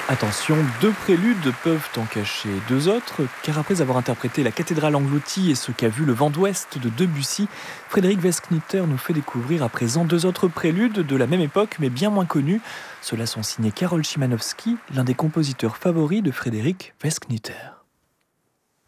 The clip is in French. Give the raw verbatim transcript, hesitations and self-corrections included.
Attention, deux préludes peuvent en cacher deux autres, car après avoir interprété la cathédrale engloutie et ce qu'a vu le vent d'ouest de Debussy, Frédéric Westknütter nous fait découvrir à présent deux autres préludes de la même époque mais bien moins connus. Ceux-là sont signés Karol Szymanowski, l'un des compositeurs favoris de Frédéric Westknütter.